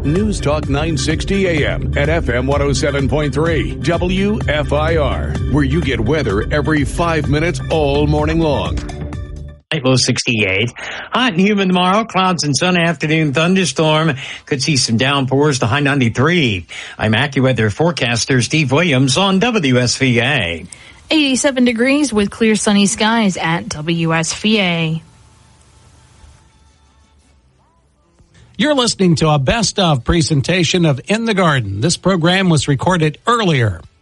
News Talk 960 AM and FM 107.3 WFIR, where you get weather every 5 minutes all morning long. Low 68. Hot and humid tomorrow. Clouds and sun, afternoon thunderstorm. Could see some downpours to high 93. I'm AccuWeather forecaster Steve Williams on WSVA. 87 degrees with clear sunny skies at WSVA. You're listening to a best of presentation of In the Garden. This program was recorded earlier.